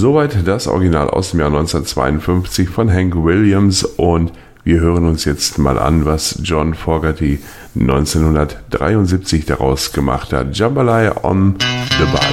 Soweit das Original aus dem Jahr 1952 von Hank Williams und wir hören uns jetzt mal an, was John Fogerty 1973 daraus gemacht hat. Jambalaya on the Bayou.